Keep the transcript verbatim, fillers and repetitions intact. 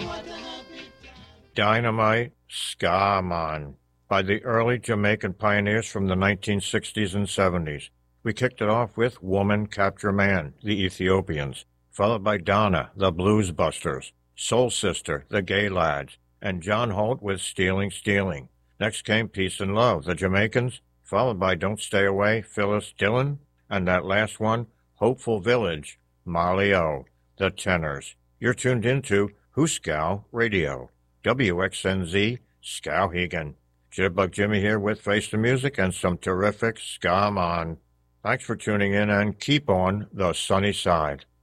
Dynamite Ska Man by the early Jamaican pioneers from the nineteen sixties and seventies. We kicked it off with Woman Capture Man, the Ethiopians, followed by Donna, the Blues Busters, Soul Sister, the Gay Lads, and John Holt with Stealing Stealing. Next came Peace and Love, the Jamaicans, followed by Don't Stay Away, Phyllis Dillon, and that last one, Hopeful Village, Marley O, the Tenors. You're tuned into Hooskow Radio, W X N Z, Skowhegan. Jitterbug Jimmy here with Face the Music and some terrific ska on. Thanks for tuning in and keep on the sunny side.